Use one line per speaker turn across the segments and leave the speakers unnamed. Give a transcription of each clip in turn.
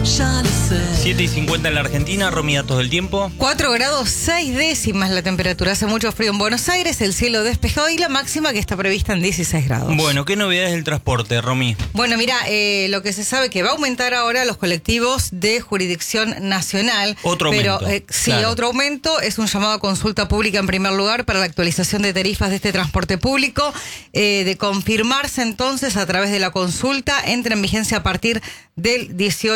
ya lo sé.
7:50 en la Argentina, Romy, datos del tiempo.
4 grados 6 décimas la temperatura. Hace mucho frío en Buenos Aires, el cielo despejado y la máxima que está prevista en 16 grados.
Bueno, ¿qué novedades del transporte, Romy?
Bueno, mira, lo que se sabe que va a aumentar ahora los colectivos de jurisdicción nacional.
Otro aumento.
Pero sí,
claro.
Otro aumento. Es un llamado a consulta pública en primer lugar para la actualización de tarifas de este transporte público. De confirmarse entonces a través de la consulta, entra en vigencia a partir del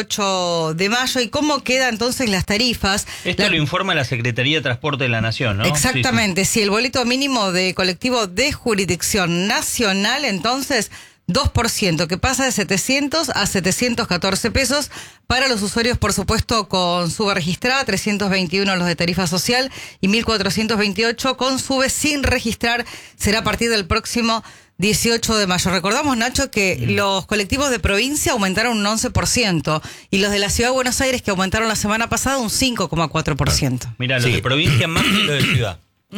18 de mayo. ¿Y cómo quedan entonces las tarifas?
Esto lo informa la Secretaría de Transporte de la Nación, ¿no?
Exactamente,
Sí.
Si el boleto mínimo de colectivo de jurisdicción nacional, entonces 2%, que pasa de 700 a 714 pesos para los usuarios, por supuesto, con sube registrada, 321 los de tarifa social y 1.428 con sube sin registrar. Será a partir del próximo 18 de mayo. Recordamos, Nacho, que los colectivos de provincia aumentaron un 11% y los de la Ciudad de Buenos Aires, que aumentaron la semana pasada, un 5,4%.
Mira, los de provincia más que los de ciudad.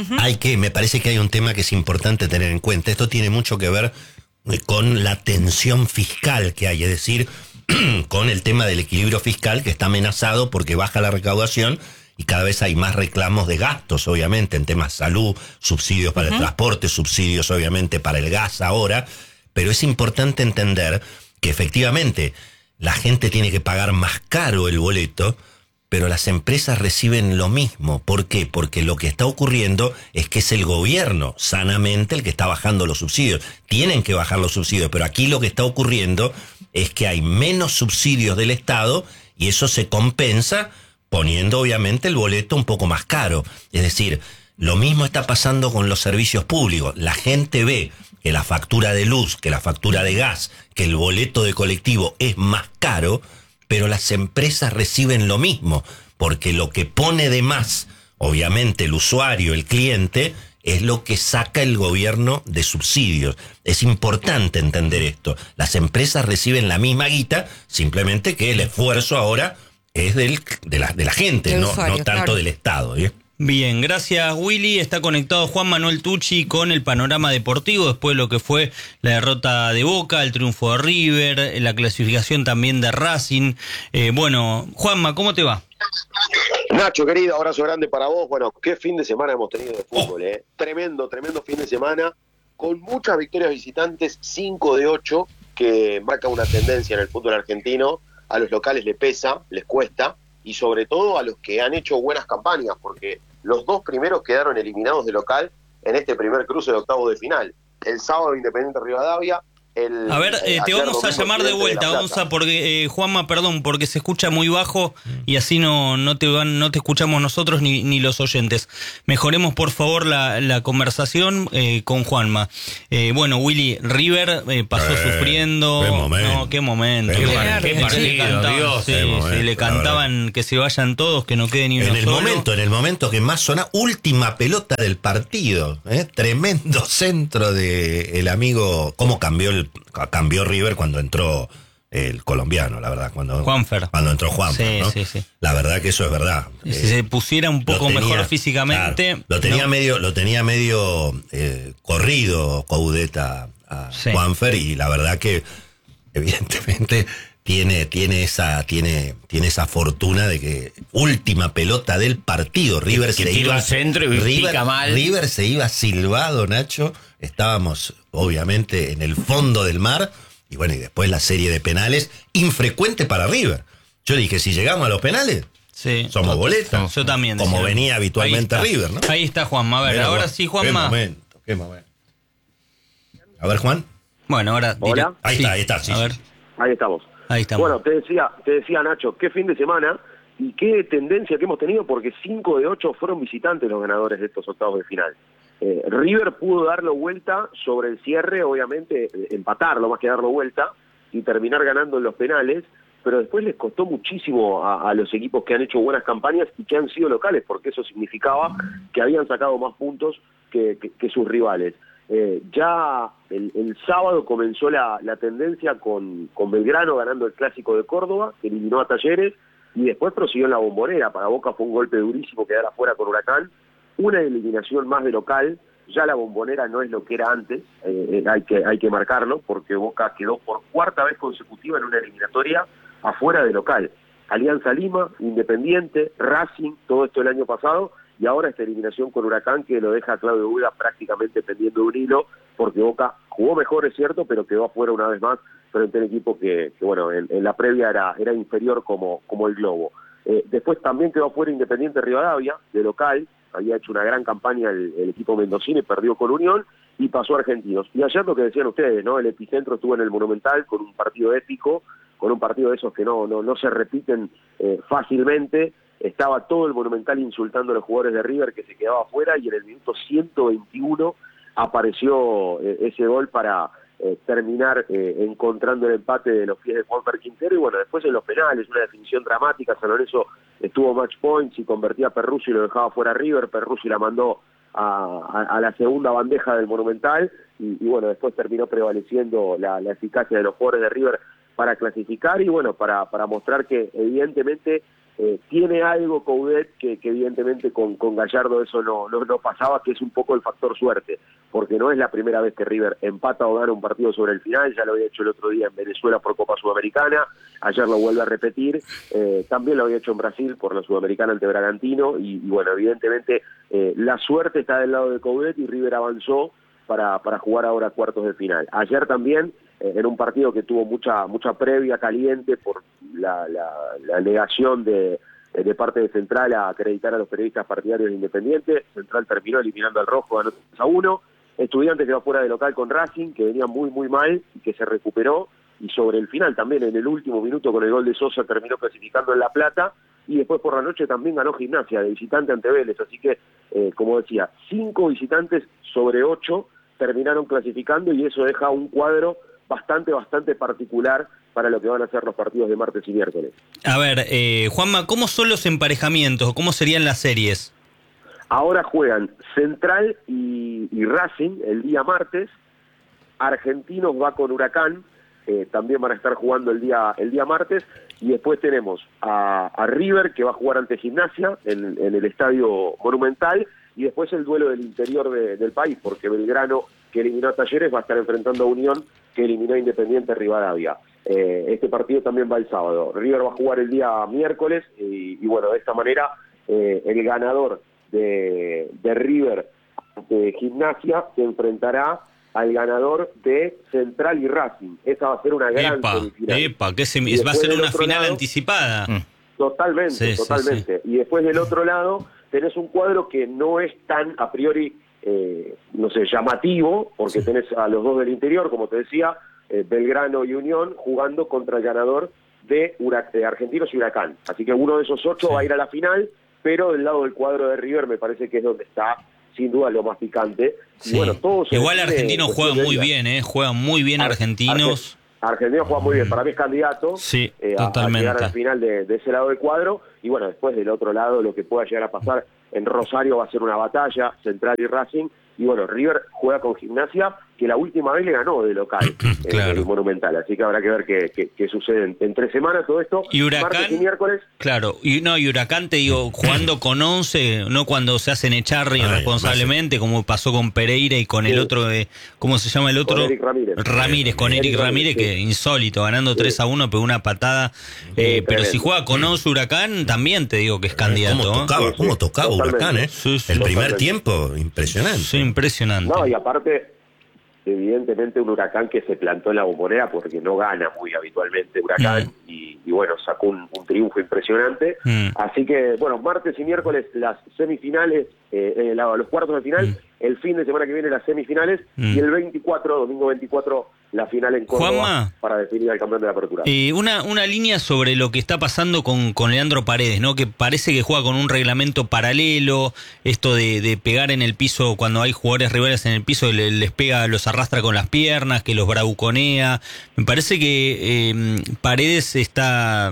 Me parece que hay un tema que es importante tener en cuenta. Esto tiene mucho que ver con la tensión fiscal que hay, es decir, con el tema del equilibrio fiscal que está amenazado porque baja la recaudación y cada vez hay más reclamos de gastos, obviamente, en temas de salud, subsidios para el transporte, subsidios obviamente para el gas ahora, pero es importante entender que efectivamente la gente tiene que pagar más caro el boleto, pero las empresas reciben lo mismo. ¿Por qué? Porque lo que está ocurriendo es que es el gobierno, sanamente, el que está bajando los subsidios. Tienen que bajar los subsidios, pero aquí lo que está ocurriendo es que hay menos subsidios del Estado y eso se compensa poniendo, obviamente, el boleto un poco más caro. Es decir, lo mismo está pasando con los servicios públicos. La gente ve que la factura de luz, que la factura de gas, que el boleto de colectivo es más caro, pero las empresas reciben lo mismo, porque lo que pone de más, obviamente el usuario, el cliente, es lo que saca el gobierno de subsidios. Es importante entender esto. Las empresas reciben la misma guita, simplemente que el esfuerzo ahora es de la gente, no tanto
claro,
del Estado, ¿eh?
Bien, gracias, Willy. Está conectado Juan Manuel Tucci con el panorama deportivo después de lo que fue la derrota de Boca, el triunfo de River, la clasificación también de Racing. Bueno, Juanma, ¿cómo te va?
Nacho, querido, abrazo grande para vos. Bueno, qué fin de semana hemos tenido de fútbol, ¿eh? Tremendo fin de semana, con muchas victorias visitantes, 5 de 8, que marca una tendencia en el fútbol argentino. A los locales les pesa, les cuesta, y sobre todo a los que han hecho buenas campañas, porque los dos primeros quedaron eliminados de local en este primer cruce de octavos de final. El sábado Independiente Rivadavia.
A ver, te vamos a llamar de vuelta, porque Juanma, perdón, porque se escucha muy bajo y así no te escuchamos nosotros ni los oyentes. Mejoremos por favor la conversación con Juanma. Bueno, Willy, River pasó sufriendo. Qué momento.
Qué partido,
le cantaban que se vayan todos, que no quede ni uno solo.
En el momento que más suena, última pelota del partido, tremendo centro de el amigo. ¿Cómo cambió River cuando entró el colombiano, la verdad, cuando entró Juanfer, ¿no?
Sí.
La verdad que eso es verdad.
Si se pusiera un poco mejor físicamente,
claro, lo tenía medio corrido Coudet a Juanfer, y la verdad que evidentemente tiene esa fortuna de que última pelota del partido, River se iba
centro y
River se iba silbado, Nacho. Estábamos obviamente en el fondo del mar y bueno, y después la serie de penales infrecuente para River. Yo dije, si llegamos a los penales, somos boletos.
Yo también.
Como venía habitualmente River, ¿no?
Ahí está Juanma. A ver, ahora sí, Juanma.
Qué momento. A ver, Juan.
Bueno, ahora.
Hola.
Ahí está. Sí,
a ver. Ahí estamos.
Ahí estamos.
Bueno, te decía Nacho, qué fin de semana y qué tendencia que hemos tenido, porque 5 de 8 fueron visitantes los ganadores de estos octavos de final. River pudo darlo vuelta sobre el cierre, obviamente empatarlo más que darlo vuelta y terminar ganando en los penales, pero después les costó muchísimo a los equipos que han hecho buenas campañas y que han sido locales, porque eso significaba que habían sacado más puntos que sus rivales. Ya el sábado comenzó la tendencia con Belgrano ganando el Clásico de Córdoba, que eliminó a Talleres, y después prosiguió en la Bombonera. Para Boca fue un golpe durísimo quedar afuera con Huracán, una eliminación más de local. Ya la Bombonera no es lo que era antes, hay que marcarlo, porque Boca quedó por cuarta vez consecutiva en una eliminatoria afuera de local. Alianza Lima, Independiente, Racing, todo esto el año pasado, y ahora esta eliminación con Huracán que lo deja a Claudio Huida prácticamente pendiendo de un hilo, porque Boca jugó mejor, es cierto, pero quedó afuera una vez más frente a un equipo que bueno, en la previa era inferior como el Globo. Después también quedó afuera Independiente Rivadavia, de local, había hecho una gran campaña el equipo mendocino y perdió con Unión, y pasó a Argentinos. Y ayer lo que decían ustedes, ¿no? El epicentro estuvo en el Monumental con un partido épico, con un partido de esos que no se repiten fácilmente. Estaba todo el Monumental insultando a los jugadores de River que se quedaba afuera, y en el minuto 121 apareció ese gol para terminar encontrando el empate de los pies de Juanfer Quintero. Y bueno, después en los penales, una definición dramática. San Lorenzo estuvo match points y convertía a Perruzzi y lo dejaba fuera a River. Perruzzi la mandó a la segunda bandeja del Monumental, y bueno, después terminó prevaleciendo la eficacia de los jugadores de River para clasificar, y bueno, para mostrar que evidentemente tiene algo Coudet que evidentemente con Gallardo eso no pasaba, que es un poco el factor suerte, porque no es la primera vez que River empata o gana un partido sobre el final. Ya lo había hecho el otro día en Venezuela por Copa Sudamericana, ayer lo vuelve a repetir, también lo había hecho en Brasil por la Sudamericana ante Bragantino, y bueno, evidentemente la suerte está del lado de Coudet, y River avanzó para jugar ahora cuartos de final. Ayer también, en un partido que tuvo mucha previa caliente por la negación de parte de Central a acreditar a los periodistas partidarios de Independiente, Central terminó eliminando al Rojo, ganó 3-1. Estudiantes quedó fuera de local con Racing, que venía muy mal y que se recuperó, y sobre el final también, en el último minuto con el gol de Sosa, terminó clasificando en La Plata, y después por la noche también ganó Gimnasia de visitante ante Vélez. Así que, como decía, 5 visitantes sobre 8 terminaron clasificando, y eso deja un cuadro bastante particular para lo que van a ser los partidos de martes y miércoles.
A ver, Juanma, ¿cómo son los emparejamientos? ¿Cómo serían las series?
Ahora juegan Central y Racing el día martes. Argentinos va con Huracán, también van a estar jugando el día martes, y después tenemos a River, que va a jugar ante Gimnasia en el Estadio Monumental, y después el duelo del interior del país, porque Belgrano, que eliminó a Talleres, va a estar enfrentando a Unión, que eliminó a Independiente Rivadavia. Este partido también va el sábado. River va a jugar el día miércoles, y bueno, de esta manera el ganador de River de Gimnasia se enfrentará al ganador de Central y Racing. Esa va a ser una gran semifinal.
Va a ser una final anticipada.
Totalmente. Sí. Y después del otro lado tenés un cuadro que no es tan a priori llamativo, porque tenés a los dos del interior, como te decía, Belgrano y Unión, jugando contra el ganador de Argentinos y Huracán. Así que uno de esos 8 va a ir a la final, pero del lado del cuadro de River me parece que es donde está sin duda lo más picante.
Sí.
Y bueno, todos
igual Argentinos juegan muy bien, juegan muy bien Argentinos.
Argentinos juega muy bien, para mí es candidato a llegar a la final de ese lado del cuadro, y bueno, después del otro lado lo que pueda llegar a pasar en Rosario va a ser una batalla, Central y Racing, y bueno, River juega con Gimnasia, que la última vez le ganó de local claro. En el Monumental, así que habrá que ver qué sucede en 3 semanas todo esto.
Y Huracán,
martes y miércoles.
Claro, y Huracán, te digo, jugando con 11, no cuando se hacen echar irresponsablemente, como pasó con Pereira y con el otro, ¿cómo se llama el otro?
Con Eric Ramírez.
Con Eric Ramírez, que insólito, ganando 3-1, pegó una patada, pero si juega con 11 Huracán, también te digo que es candidato.
¿Cómo tocaba Huracán, el primer tiempo, impresionante.
Sí, impresionante.
No, y aparte, evidentemente un Huracán que se plantó en la Bombonera, porque no gana muy habitualmente Huracán, y bueno, sacó un triunfo impresionante. Así que, bueno, martes y miércoles las semifinales, los cuartos de final, el fin de semana que viene las semifinales, y el domingo 24, la final en Córdoba,
Juanma,
para definir al campeón de la apertura.
Una línea sobre lo que está pasando con Leandro Paredes, ¿no? Que parece que juega con un reglamento paralelo, esto de pegar en el piso cuando hay jugadores rivales en el piso, les pega, los arrastra con las piernas, que los bravuconea. Me parece que Paredes se está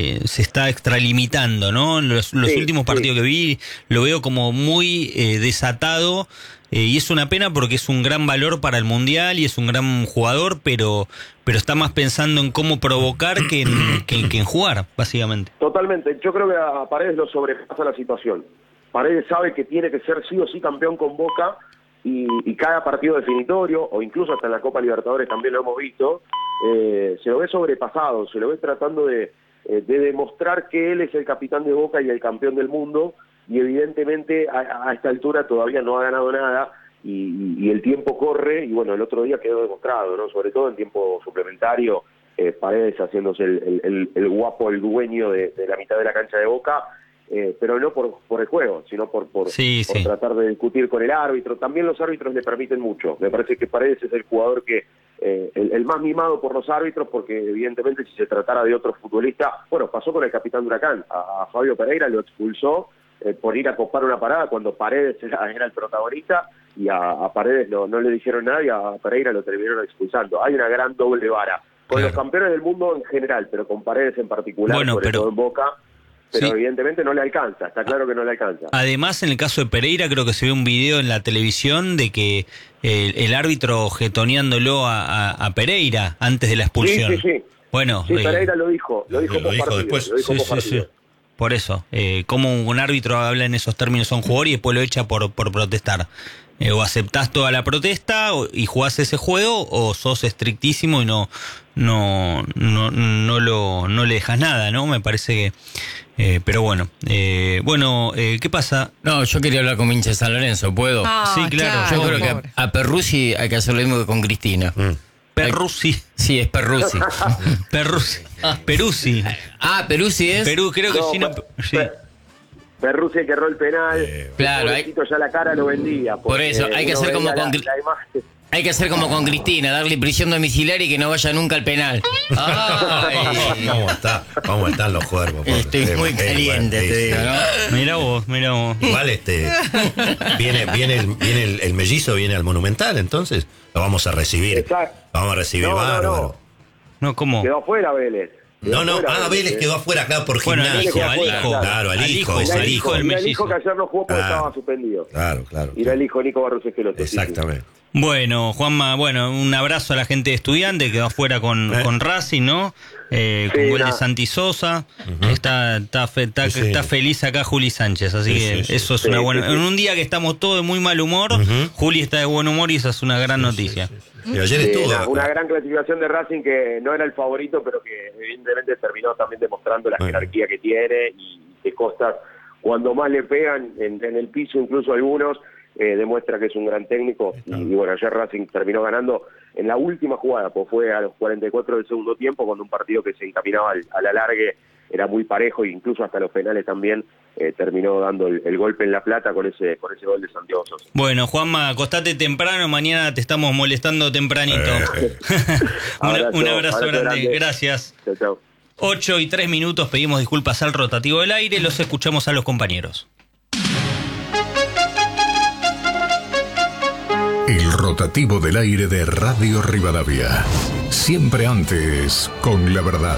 extralimitando, ¿no? En los últimos partidos que vi lo veo como muy desatado. Y es una pena porque es un gran valor para el Mundial y es un gran jugador, pero está más pensando en cómo provocar que en jugar, básicamente.
Totalmente. Yo creo que a Paredes lo sobrepasa la situación. Paredes sabe que tiene que ser sí o sí campeón con Boca, y cada partido definitorio, o incluso hasta en la Copa Libertadores también lo hemos visto, se lo ve sobrepasado, se lo ve tratando de de demostrar que él es el capitán de Boca y el campeón del mundo, y evidentemente a esta altura todavía no ha ganado nada, y el tiempo corre, y bueno, el otro día quedó demostrado, ¿no? Sobre todo en tiempo suplementario, Paredes haciéndose el guapo, el dueño de la mitad de la cancha de Boca, pero no por el juego, sino por tratar de discutir con el árbitro. También los árbitros le permiten mucho. Me parece que Paredes es el jugador que el más mimado por los árbitros, porque evidentemente si se tratara de otro futbolista, bueno, pasó con el capitán de Huracán, a Fabio Pereira lo expulsó por ir a copar una parada cuando Paredes era el protagonista, y a Paredes no le dijeron nada, y a Pereira lo terminaron expulsando. Hay una gran doble vara con los campeones del mundo en general, pero con Paredes en particular, sobre todo en Boca. Pero evidentemente no le alcanza, está claro que no le alcanza.
Además, en el caso de Pereira, creo que se ve un video en la televisión de que el árbitro jetoneándolo a Pereira antes de la expulsión.
Sí.
Bueno,
Pereira lo dijo después.
Sí. Por eso, como un árbitro habla en esos términos a un jugador y después lo echa por protestar. O aceptás toda la protesta y jugás ese juego, o sos estrictísimo y no le dejas nada, ¿no? Me parece que... pero bueno. ¿Qué pasa?
No, yo quería hablar con Vince San Lorenzo, ¿puedo?
Sí, claro.
Yo creo que a Perruzzi hay que hacer lo mismo que con Cristina.
Perruzzi.
Sí, es Perruzzi.
Peruzzi.
Ah, Peruzzi es.
Perú, creo que sí.
Perruzzi que erró el penal.
Claro,
ya la cara lo vendía.
Por eso, hay que hacer como con hay que hacer como con Cristina, darle prisión domiciliaria y que no vaya nunca al penal. Ay.
¿Cómo están los cuerpos?
Estoy muy caliente, te digo, ¿no?
Mirá vos.
Igual viene el mellizo, viene al Monumental, entonces lo vamos a recibir.
Exacto.
Vamos a recibir bárbaro.
No, ¿cómo?
Quedó afuera Vélez.
Vélez quedó afuera, claro, por gimnasia.
Al hijo.
Claro, al hijo del
mellizo.
El hijo que ayer no jugó porque estaba suspendido.
Claro.
Y era el hijo de Nico Barros Esqueloto.
Exactamente.
Bueno, Juanma, un abrazo a la gente de Estudiante que quedó afuera con Racing, ¿no? Con gol de Santi Sosa. Está feliz acá Juli Sánchez, así que eso es una buena... En un día que estamos todos de muy mal humor, Juli está de buen humor y esa es una gran noticia.
Y ayer estuvo...
Una gran clasificación de Racing que no era el favorito, pero que evidentemente terminó también demostrando la jerarquía que tiene, y que Costas, cuando más le pegan en el piso, incluso algunos, demuestra que es un gran técnico. Y bueno, ayer Racing terminó ganando en la última jugada, pues fue a los 44 del segundo tiempo, cuando un partido que se encaminaba al alargue era muy parejo, e incluso hasta los penales también terminó dando el golpe en La Plata con ese gol de Santiago Sosa.
Bueno, Juanma, acostate temprano, mañana te estamos molestando tempranito. Un abrazo grande. Gracias.
Chao.
8:03, pedimos disculpas al rotativo del aire, los escuchamos a los compañeros.
El rotativo del aire de Radio Rivadavia. Siempre antes, con la verdad.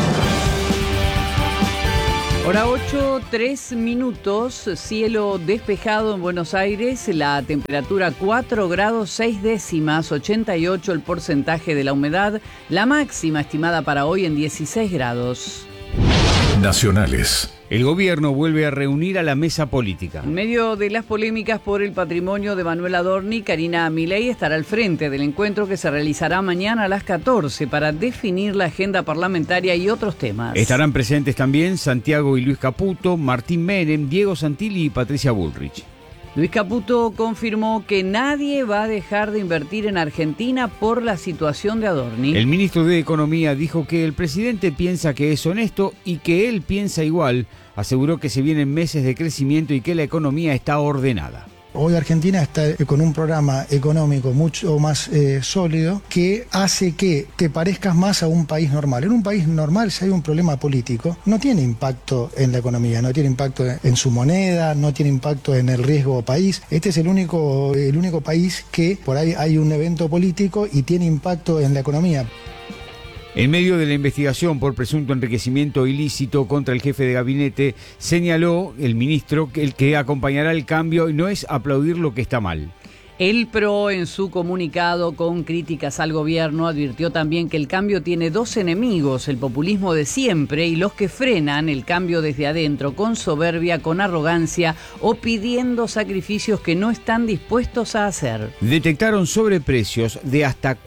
Hora 8:03, cielo despejado en Buenos Aires, la temperatura 4 grados 6 décimas, 88 el porcentaje de la humedad, la máxima estimada para hoy en 16 grados.
Nacionales.
El gobierno vuelve a reunir a la mesa política.
En medio de las polémicas por el patrimonio de Manuel Adorni, Karina Milei estará al frente del encuentro que se realizará mañana a las 14 para definir la agenda parlamentaria y otros temas.
Estarán presentes también Santiago y Luis Caputo, Martín Menem, Diego Santilli y Patricia Bullrich.
Luis Caputo confirmó que nadie va a dejar de invertir en Argentina por la situación de Adorni.
El ministro de Economía dijo que el presidente piensa que es honesto y que él piensa igual. Aseguró que se vienen meses de crecimiento y que la economía está ordenada.
Hoy Argentina está con un programa económico mucho más sólido que hace que te parezcas más a un país normal. En un país normal, si hay un problema político, no tiene impacto en la economía, no tiene impacto en su moneda, no tiene impacto en el riesgo país. Este es el único país que por ahí hay un evento político y tiene impacto en la economía.
En medio de la investigación por presunto enriquecimiento ilícito contra el jefe de gabinete, señaló el ministro que el que acompañará el cambio no es aplaudir lo que está mal.
El PRO, en su comunicado con críticas al gobierno, advirtió también que el cambio tiene dos enemigos: el populismo de siempre y los que frenan el cambio desde adentro, con soberbia, con arrogancia o pidiendo sacrificios que no están dispuestos a hacer.
Detectaron sobreprecios de hasta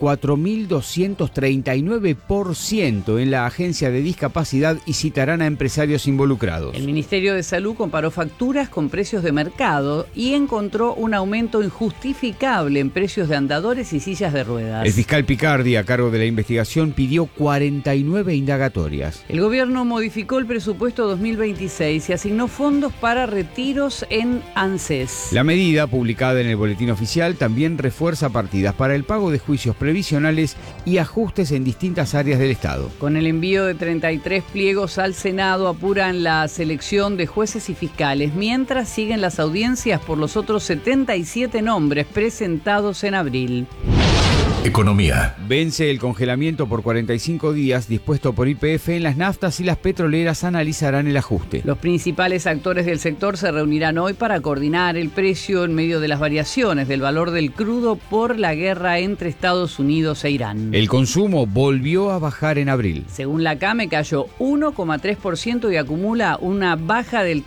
4.239% en la Agencia de Discapacidad y citarán a empresarios involucrados.
El Ministerio de Salud comparó facturas con precios de mercado y encontró un aumento injustificable en precios de andadores y sillas de ruedas.
El fiscal Picardi, a cargo de la investigación, pidió 49 indagatorias.
El gobierno modificó el presupuesto 2026 y asignó fondos para retiros en ANSES.
La medida, publicada en el boletín oficial, también refuerza partidas para el pago de juicios previsionales y ajustes en distintas áreas del Estado.
Con el envío de 33 pliegos al Senado, apuran la selección de jueces y fiscales, mientras siguen las audiencias por los otros 77 nombres presentados en abril.
Economía.
Vence el congelamiento por 45 días dispuesto por YPF en las naftas y las petroleras analizarán el ajuste.
Los principales actores del sector se reunirán hoy para coordinar el precio en medio de las variaciones del valor del crudo por la guerra entre Estados Unidos e Irán.
El consumo volvió a bajar en abril.
Según la CAME, cayó 1,3% y acumula una baja del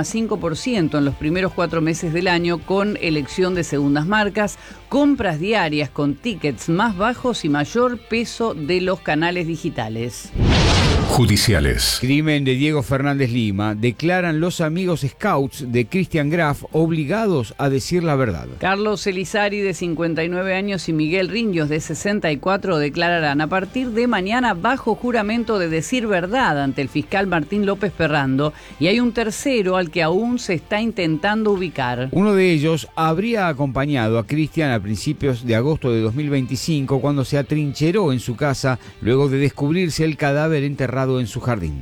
3,5% en los primeros 4 meses del año, con elección de segundas marcas, compras diarias con tickets más bajos y mayor peso de los canales digitales.
Judiciales.
Crimen de Diego Fernández Lima. Declaran los amigos scouts de Cristian Graf obligados a decir la verdad.
Carlos Elizari, de 59 años, y Miguel Riños, de 64, declararán a partir de mañana bajo juramento de decir verdad ante el fiscal Martín López Perrando, y hay un tercero al que aún se está intentando ubicar.
Uno de ellos habría acompañado a Cristian a principios de agosto de 2025, cuando se atrincheró en su casa luego de descubrirse el cadáver enterrado en su jardín.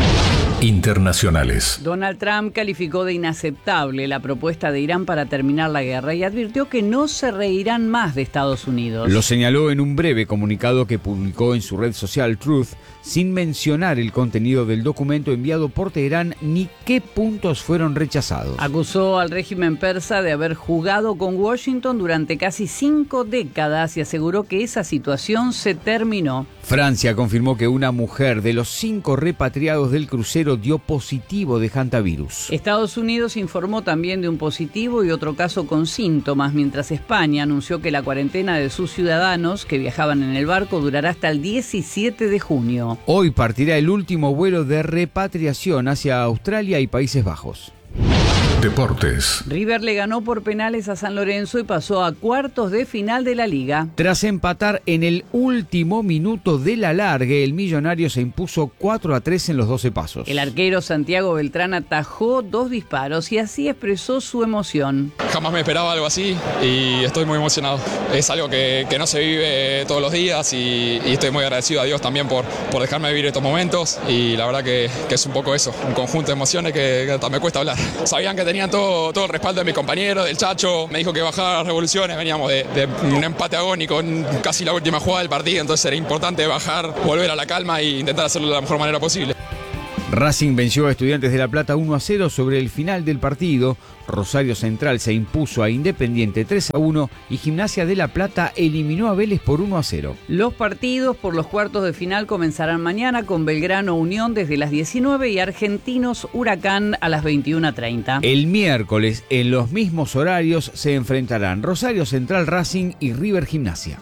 Internacionales.
Donald Trump calificó de inaceptable la propuesta de Irán para terminar la guerra y advirtió que no se reirán más de Estados Unidos.
Lo señaló en un breve comunicado que publicó en su red social Truth, sin mencionar el contenido del documento enviado por Teherán ni qué puntos fueron rechazados.
Acusó al régimen persa de haber jugado con Washington durante casi 5 décadas y aseguró que esa situación se terminó.
Francia confirmó que una mujer de los 5 repatriados del crucero dio positivo de hantavirus.
Estados Unidos informó también de un positivo y otro caso con síntomas, mientras España anunció que la cuarentena de sus ciudadanos que viajaban en el barco durará hasta el 17 de junio.
Hoy partirá el último vuelo de repatriación hacia Australia y Países Bajos.
Deportes.
River le ganó por penales a San Lorenzo y pasó a cuartos de final de la Liga.
Tras empatar en el último minuto de la alargue, el millonario se impuso 4-3 en los 12 pasos.
El arquero Santiago Beltrán atajó 2 disparos y así expresó su emoción.
Jamás me esperaba algo así y estoy muy emocionado. Es algo que no se vive todos los días y estoy muy agradecido a Dios también por dejarme vivir estos momentos, y la verdad que es un poco eso, un conjunto de emociones que hasta me cuesta hablar. Sabían que tenían todo el respaldo de mi compañero, del Chacho, me dijo que bajaba las revoluciones, veníamos de un empate agónico en casi la última jugada del partido, entonces era importante bajar, volver a la calma e intentar hacerlo de la mejor manera posible.
Racing venció a Estudiantes de La Plata 1-0 sobre el final del partido. Rosario Central se impuso a Independiente 3-1 y Gimnasia de La Plata eliminó a Vélez por 1-0.
Los partidos por los cuartos de final comenzarán mañana con Belgrano Unión desde las 19 y Argentinos Huracán a las 21:30.
El miércoles, en los mismos horarios, se enfrentarán Rosario Central Racing y River Gimnasia.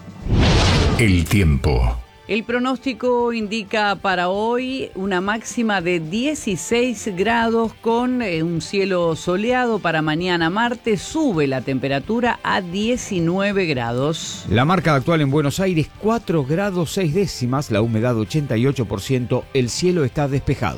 El tiempo.
El pronóstico indica para hoy una máxima de 16 grados con un cielo soleado. Para mañana martes sube la temperatura a 19 grados.
La marca actual en Buenos Aires 4 grados 6 décimas, la humedad 88%, el cielo está despejado.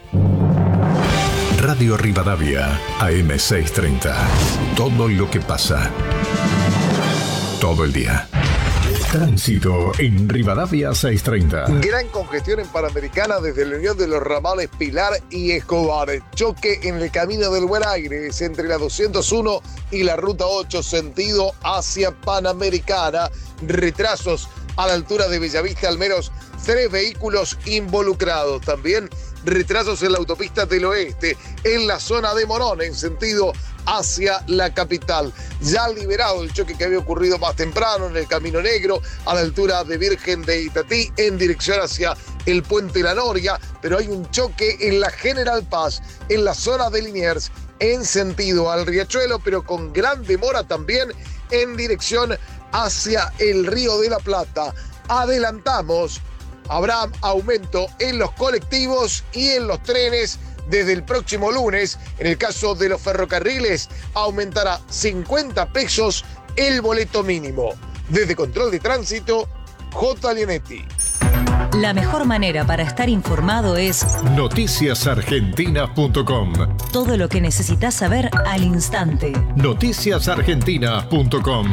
Radio Rivadavia, AM630. Todo lo que pasa. Todo el día. Tránsito en Rivadavia 630.
Gran congestión en Panamericana desde la unión de los ramales Pilar y Escobar. Choque en el Camino del Buen Aires entre la 201 y la Ruta 8 sentido hacia Panamericana. Retrasos a la altura de Bellavista, al menos 3 vehículos involucrados. También retrasos en la autopista del Oeste, en la zona de Morón, en sentido hacia la capital. Ya liberado el choque que había ocurrido más temprano en el Camino Negro, a la altura de Virgen de Itatí, en dirección hacia el Puente La Noria, pero hay un choque en la General Paz, en la zona de Liniers, en sentido al Riachuelo, pero con gran demora también en dirección hacia el Río de la Plata. Adelantamos, habrá aumento en los colectivos y en los trenes desde el próximo lunes. En el caso de los ferrocarriles, aumentará 50 pesos el boleto mínimo. Desde Control de Tránsito, J. Leonetti.
La mejor manera para estar informado es
noticiasargentinas.com.
Todo lo que necesitas saber al instante.
Noticiasargentinas.com.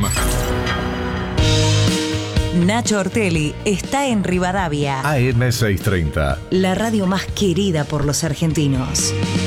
Nacho Ortelli está en Rivadavia.
AM 630.
La radio más querida por los argentinos.